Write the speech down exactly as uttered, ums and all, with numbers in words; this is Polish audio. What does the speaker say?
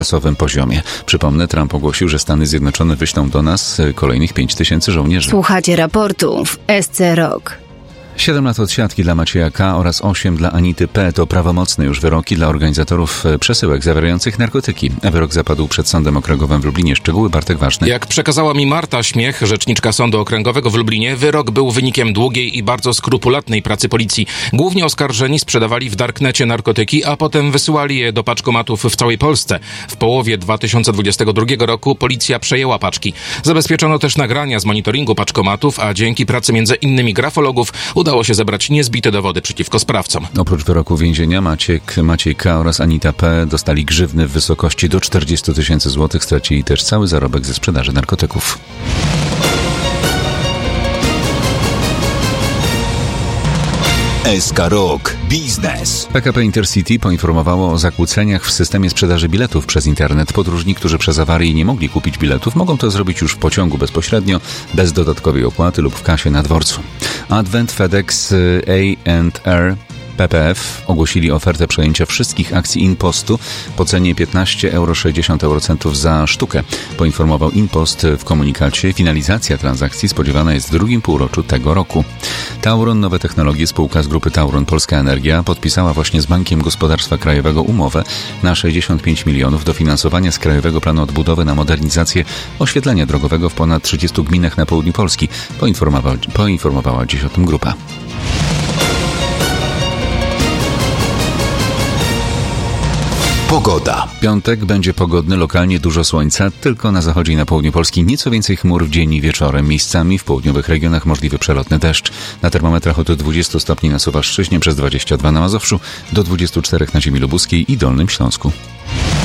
czasowym poziomie. Przypomnę, Trump ogłosił, że Stany Zjednoczone wyślą do nas kolejnych pięć tysięcy żołnierzy. Słuchacie raportu w S C Rock. Siedem lat odsiadki dla Macieja K. oraz osiem dla Anity P. to prawomocne już wyroki dla organizatorów przesyłek zawierających narkotyki. Wyrok zapadł przed Sądem Okręgowym w Lublinie. Szczegóły Bartek Ważny. Jak przekazała mi Marta Śmiech, rzeczniczka Sądu Okręgowego w Lublinie, wyrok był wynikiem długiej i bardzo skrupulatnej pracy policji. Głównie oskarżeni sprzedawali w darknecie narkotyki, a potem wysyłali je do paczkomatów w całej Polsce. W połowie dwa tysiące dwudziestego drugiego roku policja przejęła paczki. Zabezpieczono też nagrania z monitoringu paczkomatów, a dzięki pracy między innymi grafologów udało się zebrać niezbite dowody przeciwko sprawcom. Oprócz wyroku więzienia Maciek, Maciej K. oraz Anita P. dostali grzywny w wysokości do czterdzieści tysięcy złotych. Stracili też cały zarobek ze sprzedaży narkotyków. S K Rock Biznes. P K P Intercity poinformowało o zakłóceniach w systemie sprzedaży biletów przez internet. Podróżni, którzy przez awarię nie mogli kupić biletów, mogą to zrobić już w pociągu bezpośrednio, bez dodatkowej opłaty lub w kasie na dworcu. Advent, FedEx, A and R, P P F ogłosili ofertę przejęcia wszystkich akcji InPostu po cenie piętnaście euro sześćdziesiąt eurocentów za sztukę. Poinformował InPost w komunikacie. Finalizacja transakcji spodziewana jest w drugim półroczu tego roku. Tauron Nowe Technologie, spółka z grupy Tauron Polska Energia, podpisała właśnie z Bankiem Gospodarstwa Krajowego umowę na sześćdziesiąt pięć milionów dofinansowania z Krajowego Planu Odbudowy na modernizację oświetlenia drogowego w ponad trzydziestu gminach na południu Polski. Poinformowała, poinformowała dziś o tym grupa. Pogoda. Piątek będzie pogodny, lokalnie dużo słońca, tylko na zachodzie i na południu Polski nieco więcej chmur w dzień i wieczorem. Miejscami w południowych regionach możliwy przelotny deszcz. Na termometrach od dwudziestu stopni na Suwalszczyźnie, przez dwadzieścia dwa na Mazowszu, do dwudziestu czterech na ziemi lubuskiej i Dolnym Śląsku.